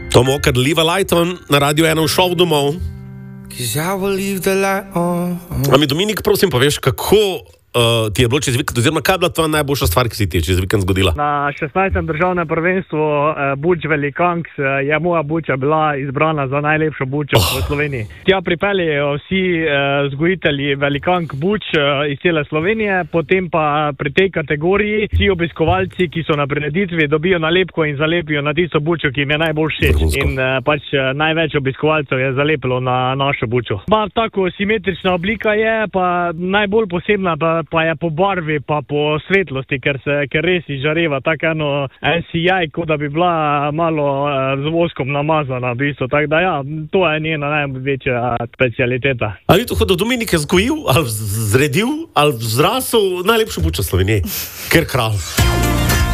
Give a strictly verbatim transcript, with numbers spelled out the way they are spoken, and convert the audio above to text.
Tom Walker, Leave a Light On na Radio ena v šovu domov. A mi, Dominik, prosim poveš, kako uh, ti je bilo čez vikend, oziroma kaj je bila tvoja najboljša stvar, ki si ti je čez vikend zgodila? Na šestnajstem državnem prvenstvu uh, Buč Velikanks uh, je moja buča bila izbrana za najlepšo bučo oh. v Sloveniji. Tja pripeljejo vsi uh, vzgojitelji Velikank Buč uh, iz cele Slovenije, potem pa pri tej kategoriji vsi obiskovalci, ki so na prireditvi, dobijo nalepko in zalepijo na tisto bučo, ki jim je najbolj všeč. In uh, pač uh, največ obiskovalcev je zalepilo na našo bučo. Pa tako simetrična oblika je, pa najbolj posebna pa pa je po barvi, pa po svetlosti, ker se ker res izžareva tako eno en sijaj, kot da bi bila malo uh, z voskom namazana v bistvu. Tako da ja, to je njena največja specialiteta. Ali to hodil Dominik je zgojil, ali zredil, ali vzrasel najlepšo bučo Slovenije? Ker kralj.